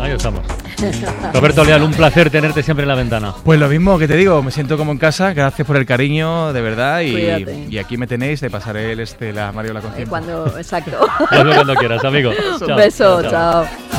ahí estamos. Roberto Leal, un placer tenerte siempre en la ventana. Pues lo mismo que te digo, me siento como en casa, gracias por el cariño, de verdad, y aquí me tenéis, te pasaré la Mario la conciencia. Exacto. Hazlo cuando quieras, amigo. Un beso, chao.